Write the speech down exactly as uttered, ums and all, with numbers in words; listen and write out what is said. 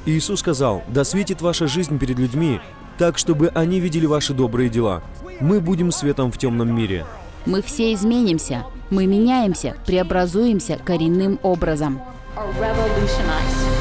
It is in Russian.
Иисус сказал: «Да светит ваша жизнь перед людьми, так, чтобы они видели ваши добрые дела». Мы будем светом в темном мире. Мы все изменимся. Мы меняемся, преобразуемся коренным образом. Are revolutionized.